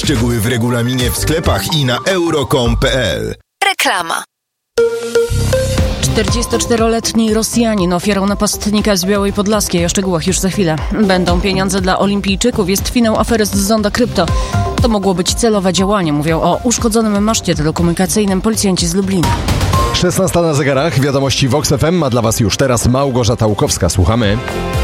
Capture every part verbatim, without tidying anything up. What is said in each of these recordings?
Szczegóły w regulaminie w sklepach i na euro kropka com kropka p l. Reklama. czterdziestoczteroletni Rosjanin ofiarą napastnika z Białej Podlaskiej. O szczegółach już za chwilę. Będą pieniądze dla olimpijczyków. Jest finał afery z Zonda Krypto. To mogło być celowe działanie. Mówią o uszkodzonym maszcie telekomunikacyjnym policjanci z Lublina. szesnasta na zegarach. Wiadomości Vox F M ma dla Was już teraz Małgorzata Łukowska. Słuchamy.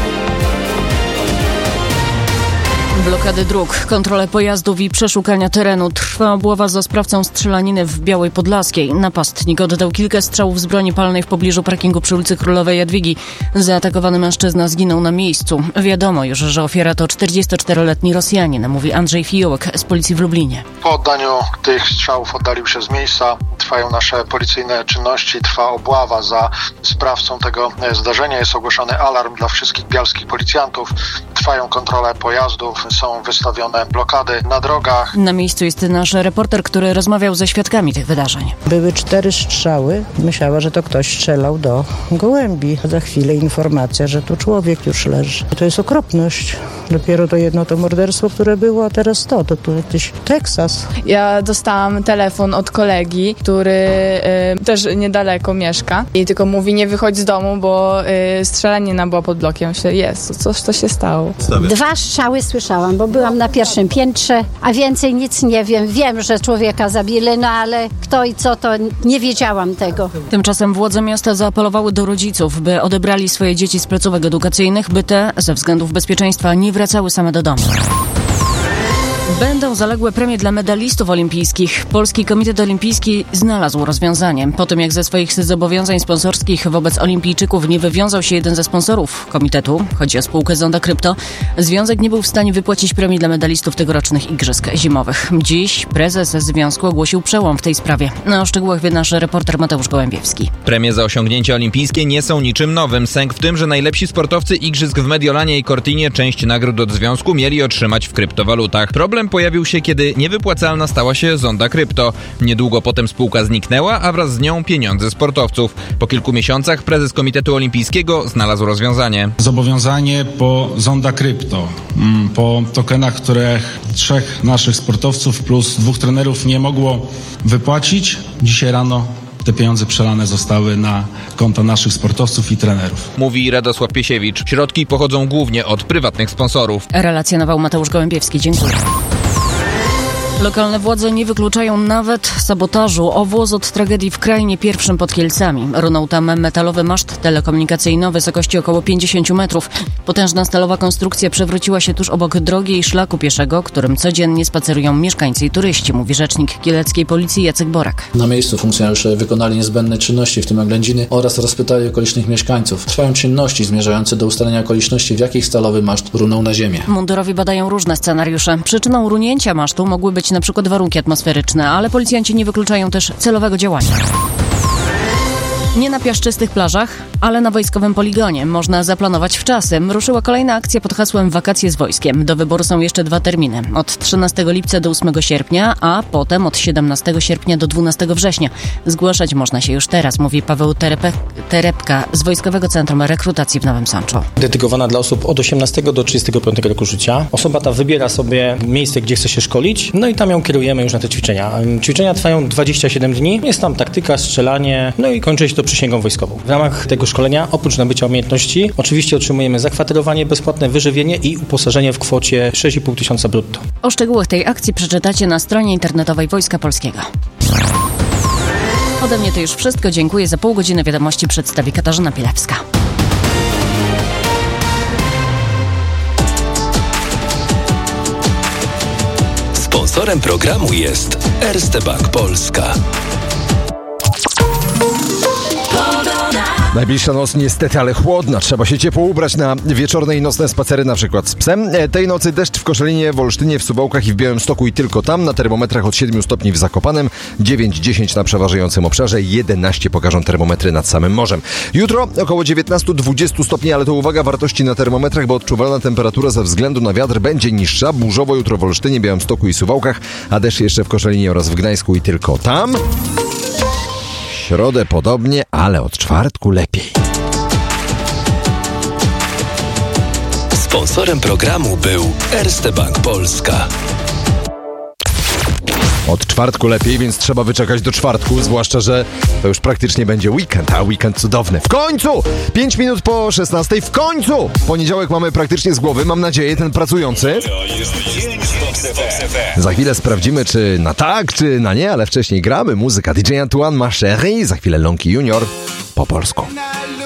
Blokady dróg, kontrole pojazdów i przeszukania terenu. Trwa obława za sprawcą strzelaniny w Białej Podlaskiej. Napastnik oddał kilka strzałów z broni palnej w pobliżu parkingu przy ulicy Królowej Jadwigi. Zaatakowany mężczyzna zginął na miejscu. Wiadomo już, że ofiara to czterdziestoczteroletni Rosjanin, mówi Andrzej Fijołek z policji w Lublinie. Po oddaniu tych strzałów oddalił się z miejsca. Trwają nasze policyjne czynności, trwa obława za sprawcą tego zdarzenia. Jest ogłoszony alarm dla wszystkich bialskich policjantów. Trwają kontrole pojazdów, są wystawione blokady na drogach. Na miejscu jest nasz reporter, który rozmawiał ze świadkami tych wydarzeń. Były cztery strzały. Myślała, że to ktoś strzelał do gołębi. Za chwilę informacja, że tu człowiek już leży. To jest okropność. Dopiero to jedno to morderstwo, które było, a teraz to. To tu jakiś Teksas. Ja dostałam telefon od kolegi, który y, też niedaleko mieszka i tylko mówi, nie wychodź z domu, bo y, strzelanina była pod blokiem. Myślę, jest, coś to się stało. Dwa strzały słyszałam, bo byłam na pierwszym piętrze, a więcej nic nie wiem. Wiem, że człowieka zabili, no ale kto i co, to nie wiedziałam tego. Tymczasem władze miasta zaapelowały do rodziców, by odebrali swoje dzieci z placówek edukacyjnych, by te ze względów bezpieczeństwa nie wracały same do domu. Będą zaległe premie dla medalistów olimpijskich. Polski Komitet Olimpijski znalazł rozwiązanie. Po tym, jak ze swoich zobowiązań sponsorskich wobec olimpijczyków nie wywiązał się jeden ze sponsorów komitetu, chodzi o spółkę Zonda Krypto, związek nie był w stanie wypłacić premii dla medalistów tegorocznych Igrzysk Zimowych. Dziś prezes związku ogłosił przełom w tej sprawie. O szczegółach wie nasz reporter Mateusz Gołębiewski. Premie za osiągnięcia olimpijskie nie są niczym nowym. Sęk w tym, że najlepsi sportowcy Igrzysk w Mediolanie i Cortinie część nagród od związku mieli otrzymać w kryptowalutach. Problem pojawił się, kiedy niewypłacalna stała się Zonda Krypto. Niedługo potem spółka zniknęła, a wraz z nią pieniądze sportowców. Po kilku miesiącach prezes Komitetu Olimpijskiego znalazł rozwiązanie. Zobowiązanie po Zonda Krypto, po tokenach, które trzech naszych sportowców plus dwóch trenerów nie mogło wypłacić. Dzisiaj rano te pieniądze przelane zostały na konta naszych sportowców i trenerów. Mówi Radosław Piesiewicz. Środki pochodzą głównie od prywatnych sponsorów. Relacjonował Mateusz Gołębiewski. Dziękuję. Lokalne władze nie wykluczają nawet sabotażu. Owłos od tragedii w Krajnie Pierwszym pod Kielcami. Runął tam metalowy maszt telekomunikacyjny o wysokości około pięćdziesiąt metrów. Potężna stalowa konstrukcja przewróciła się tuż obok drogi i szlaku pieszego, którym codziennie spacerują mieszkańcy i turyści, mówi rzecznik kieleckiej policji Jacek Borak. Na miejscu funkcjonariusze wykonali niezbędne czynności, w tym oględziny, oraz rozpytali okolicznych mieszkańców. Trwają czynności zmierzające do ustalenia okoliczności, w jakich stalowy maszt runął na ziemię. Mundurowi badają różne scenariusze. Przyczyną runięcia masztu mogły być na przykład warunki atmosferyczne, ale policjanci nie wykluczają też celowego działania. Nie na piaszczystych plażach, ale na wojskowym poligonie. Można zaplanować w czasy. Ruszyła kolejna akcja pod hasłem Wakacje z wojskiem. Do wyboru są jeszcze dwa terminy. Od trzynastego lipca do ósmego sierpnia, a potem od siedemnastego sierpnia do dwunastego września. Zgłaszać można się już teraz, mówi Paweł Terep- Terepka z Wojskowego Centrum Rekrutacji w Nowym Sączu. Dedykowana dla osób od osiemnastego do trzydziestego piątego roku życia. Osoba ta wybiera sobie miejsce, gdzie chce się szkolić, no i tam ją kierujemy już na te ćwiczenia. Ćwiczenia trwają dwadzieścia siedem dni. Jest tam taktyka, strzelanie, no i kończy się to przysięgą wojskową. W ramach tego szkolenia, oprócz nabycia umiejętności, oczywiście otrzymujemy zakwaterowanie bezpłatne, wyżywienie i uposażenie w kwocie sześć i pół tysiąca brutto. O szczegółach tej akcji przeczytacie na stronie internetowej Wojska Polskiego. Ode mnie to już wszystko. Dziękuję. Za pół godziny wiadomości przedstawi Katarzyna Pilewska. Sponsorem programu jest Erste Bank Polska. Najbliższa noc niestety, ale chłodna. Trzeba się ciepło ubrać na wieczorne i nocne spacery, na przykład z psem. Tej nocy deszcz w Koszalinie, w Olsztynie, w Suwałkach i w Białymstoku i tylko tam. Na termometrach od siedmiu stopni w Zakopanem, dziewięć dziesięć na przeważającym obszarze, jedenaście pokażą termometry nad samym morzem. Jutro około dziewiętnaście dwadzieścia stopni, ale to uwaga, wartości na termometrach, bo odczuwalna temperatura ze względu na wiatr będzie niższa. Burzowo jutro w Olsztynie, Białymstoku i Suwałkach, a deszcz jeszcze w Koszalinie oraz w Gdańsku i tylko tam. W środę podobnie, ale od czwartku lepiej. Sponsorem programu był Erste Bank Polska. Od czwartku lepiej, więc trzeba wyczekać do czwartku, zwłaszcza, że to już praktycznie będzie weekend, a weekend cudowny. W końcu! pięć minut po szesnastej, w końcu! Poniedziałek mamy praktycznie z głowy, mam nadzieję, ten pracujący. Za chwilę sprawdzimy, czy na tak, czy na nie, ale wcześniej gramy. Muzyka D J Antoine, Ma Chérie, za chwilę Lonki Junior po polsku.